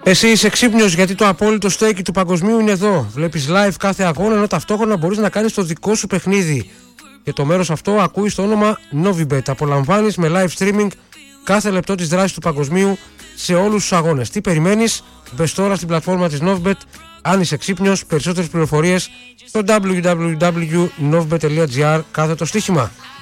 Εσύ είσαι ξύπνιος γιατί το απόλυτο στέκι του παγκοσμίου είναι εδώ. Βλέπεις live κάθε αγώνα ενώ ταυτόχρονα μπορείς να κάνεις το δικό σου παιχνίδι. Και το μέρος αυτό ακούει στο όνομα Novibet. Απολαμβάνεις με live streaming κάθε λεπτό της δράσης του παγκοσμίου σε όλους τους αγώνες. Τι περιμένεις? Μπες τώρα στην πλατφόρμα της Novibet. Αν είσαι ξύπνιος, περισσότερες πληροφορίες στο www.novibet.gr/στοίχημα.